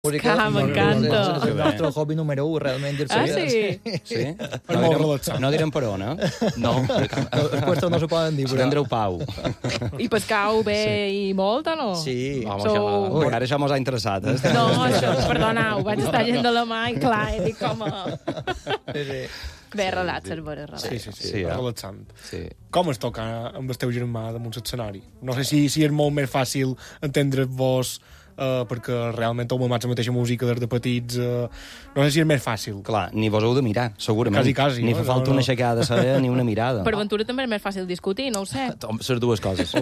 m'encanta. És el nostre hobby número 1, realment. Sí? Sí? És molt relaxant. No direm per on, eh? No. Els puestos no se poden dir, però... Tindreu pau. I pescau bé i molt, o no? Sí. Home, Sou- ara això mos ha interessat, eh? No, això, perdoneu, vaig estar gent de la mà i clar, dic com a... Bé, relaxa, veure, relaxa. Sí, relaxant. Sí. Com es toca amb el teu germà damunt l'escenari? No sé si és molt més fàcil entendre-vos perquè realment heu mamat la mateixa música des de petits. No sé si és més fàcil. Clar, ni vos heu de mirar, segurament. Quasi, ni no? fa falta una aixecada de saber ni una mirada. Per Ventura també és més fàcil discutir, no ho sé. Les dues coses.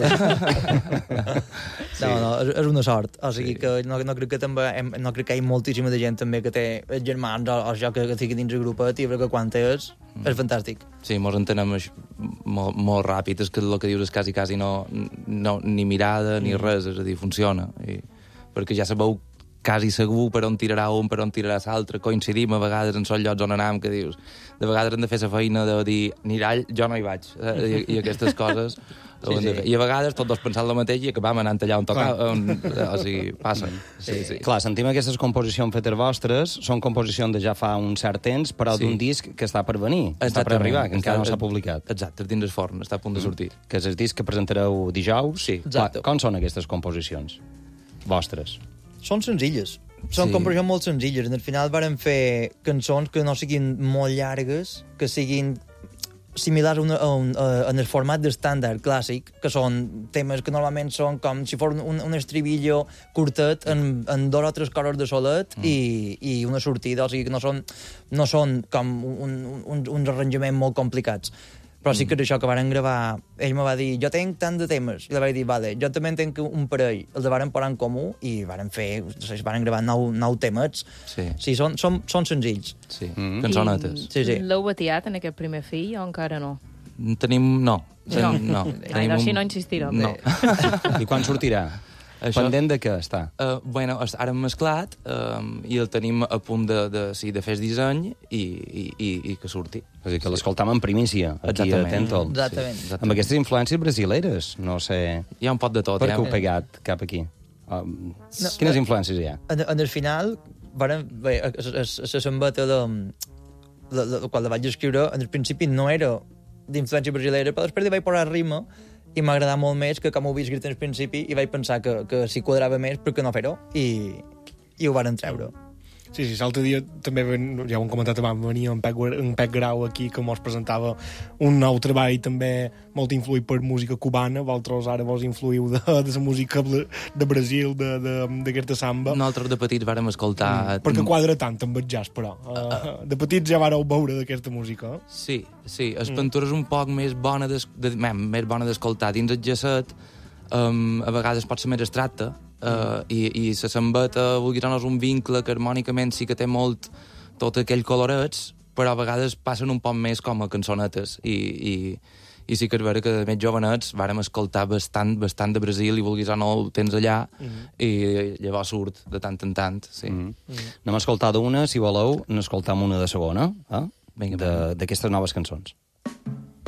No, és una sort. O sigui que no crec que també no crec que hi ha moltíssima de gent també que té germans o això que estigui dins el grupet i que quan és fantàstic. Sí, mos entenem molt ràpid. És que el que dius és quasi no, ni mirada ni res, és a dir, funciona. Perquè ja sabeu quasi segur per on tirarà un, per on tirarà l'altre, coincidim a vegades en sols llocs on anam, que dius, de vegades hem de fer la feina de dir, anirall, jo no hi vaig, i aquestes coses ho hem de fer. I a vegades tots dos pensant el mateix i acabam anant allà on toca, o sigui, passa. Sí. Clar, sentim aquestes composicions fetes vostres, són composicions de ja fa un cert temps, però d'un disc que està per venir, està per arribar, que encara no s'ha publicat. Exacte, dins el forn, està a punt de sortir. Que és el disc que presentareu dijous. Sí. Exacte. Com són aquestes composicions vostres? Són senzilles. Són composicions molt senzilles. Al final varen fer cançons que no siguin molt llargues, que siguin similars en el format d'estàndard clàssic, que són temes que normalment són com si fos un estribillo curtet en 2 o 3 cores de solet i una sortida, o sigui que no són com uns arranjaments molt complicats. Però sí que és això que varen gravar, ell me va dir, jo tenc tant de temes, i li vaig dir, vale, jo també en tenc un parell, els varen posar en comú i varen gravar 9 temets. Sí, són senzills. Sí, cançonetes. Sí. L'heu batiat en aquest primer fill o encara no? Tenim... No. Així no insistirem. No. I quan sortirà? Això... Pendent de què està? Bueno, ara hem mesclat i el tenim a punt de fer el disseny i que surti. És a dir, que l'escoltam en primícia, aquí a Tentol. Exactament. Amb aquestes influències brasileres, no sé... Hi ha un pot de tot. Per què heu pegat cap aquí? Quines influències hi ha? En el final, la sambeta quan la vaig escriure, en el principi no era d'influència brasilera, però després li vaig posar rima i m'ha agradat molt més que com ho havia escrit al principi i vaig pensar que si quadrava més, per què no fer-ho? I ho varen treure. Sí, l'altre dia també, ja ho hem comentat abans, venia en Pep Grau aquí que mos presentava un nou treball també molt influït per música cubana, vosaltres ara vos influïu de la música de Brasil, d'aquesta samba. Nosaltres de petits vàrem escoltar... Perquè quadra tant amb el jazz, però. De petits ja vàreu veure d'aquesta música. Sí, el Pentura és un poc més bona d'escoltar. Dins el jazzet a vegades pot ser més abstracte, i la sambeta, vulguis o no, és un vincle que harmònicament sí que té molt tot aquell colorets, però a vegades passen un poc més com a cançonetes i sí que és vera que de més jovenets vàrem escoltar bastant de Brasil i vulguis o no ho tens allà i llavors surt de tant en tant. Sí. N'hem escoltat una, si voleu, n'escoltam una de segona, d'aquestes noves cançons.